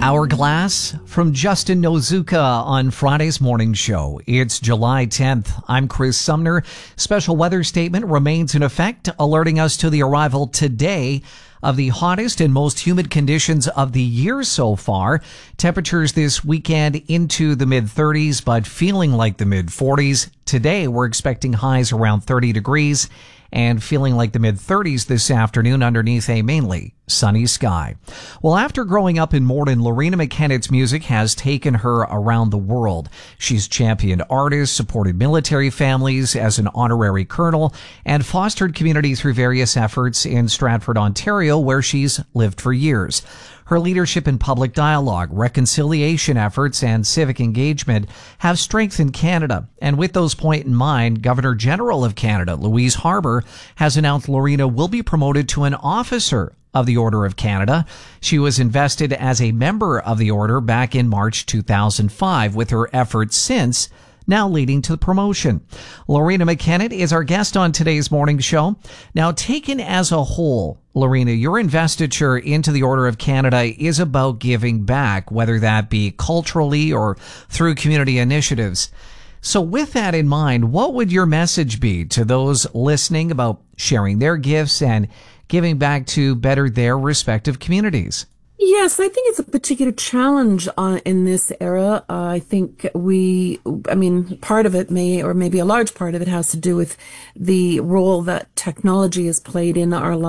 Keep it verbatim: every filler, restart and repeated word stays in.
Hourglass from Justin Nozuka on Friday's morning show. It's July tenth. I'm Chris Sumner. Special weather statement remains in effect, alerting us to the arrival today of the hottest and most humid conditions of the year so far. Temperatures this weekend into the mid thirties, but feeling like the mid forties. Today, we're expecting highs around thirty degrees and feeling like the mid thirties this afternoon underneath a mainly sunny sky. Well, after growing up in Morden, Lorena McKennett's music has taken her around the world. She's championed artists, supported military families as an honorary colonel, and fostered community through various efforts in Stratford, Ontario, where she's lived for years. Her leadership in public dialogue, reconciliation efforts, and civic engagement have strengthened Canada. And with those points in mind, Governor General of Canada, Louise Harbour, has announced Lorena will be promoted to an officer of the Order of Canada. She was invested as a member of the Order back in March two thousand five, with her efforts since now leading to the promotion. Lorena McKennett is our guest on today's morning show. Now, taken as a whole, Lorena, your investiture into the Order of Canada is about giving back, whether that be culturally or through community initiatives. So with that in mind, what would your message be to those listening about sharing their gifts and giving back to better their respective communities? Yes, I think it's a particular challenge uh, in this era. Uh, I think we, I mean, part of it may, or maybe a large part of it has to do with the role that technology has played in our lives.